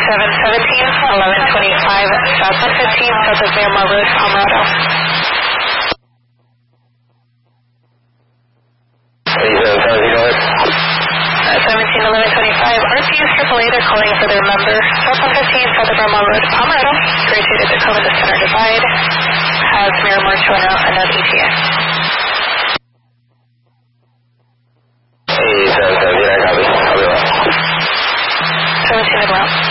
1125, South 115, south of Miramar Road, Pomerado. 171125, RPS AAA, they're calling for their member, South 115, south of Miramar Road, Pomerado, graduated Tacoma to Center Divide, has Miramar to an ETA. Hey, 717, I copy. I'll be well. 17 and well.